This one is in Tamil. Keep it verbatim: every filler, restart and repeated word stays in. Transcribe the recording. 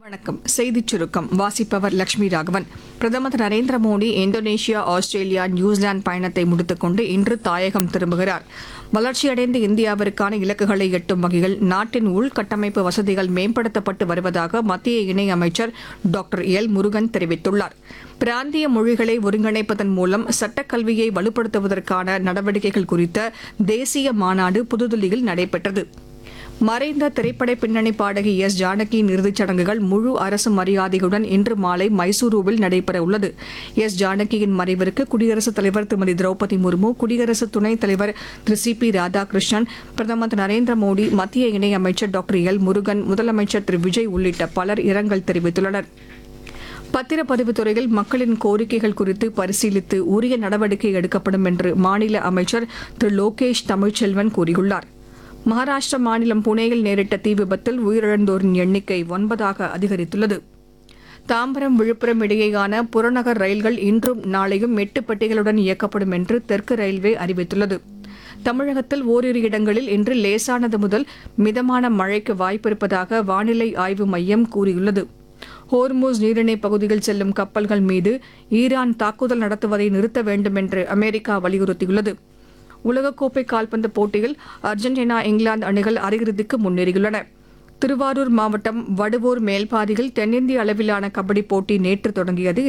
வணக்கம். செய்திச் சுருக்கம் வாசிப்பவர் லட்சுமி ராகவன். பிரதமர் திரு Narendra Modi Indonesia, Australia, New Zealand பயணத்தை முடித்துக் கொண்டு இன்று தாயகம் திரும்புகிறார். வளர்ச்சியடைந்த இந்தியாவிற்கான இலக்குகளை எட்டும் வகையில் நாட்டின் உள்கட்டமைப்பு வசதிகள் மேம்படுத்தப்பட்டு வருவதாக மத்திய இணையமைச்சர் டாக்டர் எல் முருகன் தெரிவித்துள்ளார். பிராந்திய மொழிகளை ஒருங்கிணைப்பதன் மூலம் சட்டக்கல்வியை வலுப்படுத்துவதற்கான நடவடிக்கைகள் குறித்த தேசிய மாநாடு புதுதில்லியில் நடைபெற்றது. மறைந்த திரைப்பட பின்னணி பாடகி எஸ் ஜானகியின் இறுதிச் சடங்குகள் முழு அரசு மரியாதையுடன் இன்று மாலை மைசூருவில் நடைபெறவுள்ளது. எஸ் ஜானகியின் மறைவிற்கு குடியரசுத் தலைவர் திருமதி திரௌபதி முர்மு, குடியரசு துணைத் தலைவர் திரு சி பி ராதாகிருஷ்ணன், பிரதமர் திரு நரேந்திர மோடி, மத்திய இணையமைச்சர் டாக்டர் எல் முருகன், முதலமைச்சர் திரு விஜய் உள்ளிட்ட பலர் இரங்கல் தெரிவித்துள்ளனர். பத்திரப்பதிவுத் துறையில் மக்களின் கோரிக்கைகள் குறித்து பரிசீலித்து உரிய நடவடிக்கை எடுக்கப்படும் என்று மாநில அமைச்சர் திரு லோகேஷ் தமிழ்ச்செல்வன் கூறியுள்ளார். மகாராஷ்டிர மாநிலம் புனேயில் நேரிட்ட தீ விபத்தில் உயிரிழந்தோரின் எண்ணிக்கை ஒன்பதாக அதிகரித்துள்ளது. தாம்பரம், விழுப்புரம் இடையேயான புறநகர் ரயில்கள் இன்றும் நாளையும் எட்டு பெட்டிகளுடன் இயக்கப்படும் என்று தெற்கு ரயில்வே அறிவித்துள்ளது. தமிழகத்தில் ஓரிரு இடங்களில் இன்று லேசானது முதல் மிதமான மழைக்கு வாய்ப்பிருப்பதாக வானிலை ஆய்வு மையம் கூறியுள்ளது. ஹோர்முஸ் நீரிணை பகுதியில் செல்லும் கப்பல்கள் மீது ஈரான் தாக்குதல் நடத்துவதை நிறுத்த வேண்டும் என்று அமெரிக்கா வலியுறுத்தியுள்ளது. உலகக்கோப்பை கால்பந்து போட்டியில் அர்ஜென்டினா, இங்கிலாந்து அணிகள் அரையிறுதிக்கு முன்னேறியுள்ளன. திருவாரூர் மாவட்டம் வடுவூர் மேல்பாதியில் தென்னிந்திய அளவிலான கபடி போட்டி நேற்று தொடங்கியது.